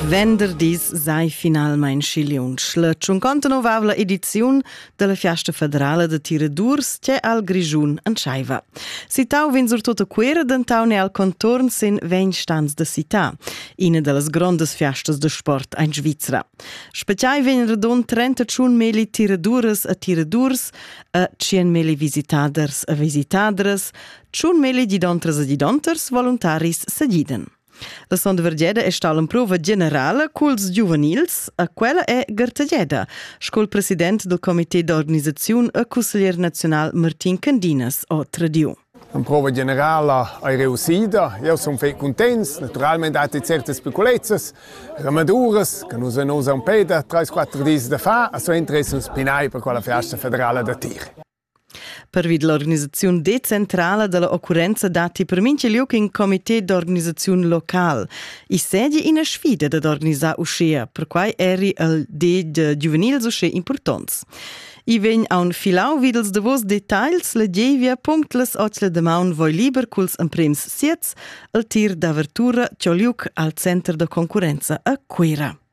Venderdis sai finalmein schigliunsch. La 59ª ediziun della Fiesta Federale de Tiradurs c'è al Grischun en Schaiva. Sitau vin sur tutta quera dentau ne al contorn sin 20 stands de sità, ina dellas grondas fiestas de sport in Svizra. Speciai vegn radun 31 meli tiradures a tiradurs, a 100 meli visitaders a visitadres, 100 meli gidontras a gidonters voluntaris segiden. La sonda vergeda è stata in prova generale culs giuvenils, a quella è Gartaglieda, scol president del Comité d'Organizzazione e consigliere nazionale Martin Candinas o Tradiu. La prova generale è riuscita, io sono molto contento, naturalmente ha certe piccolezze, ramaduras, che non hanno un pedo 3-4 giorni da fare, e sono interesse spinai per quella festa federale da Tir. Per vid l'organizzazione decentrale della occorrenza dati per mince liuc in Comité d'Organizzazione Local. I sedi in a sfida ad organizzare uscea, per quai eri al de giuvenils uscea importants. I vegn a un filau videls de vos details la gievia punktles ochle de maun voi liber culs emprems siets al tir d'avertura ciò liuc al centro de concorrenza a Quera.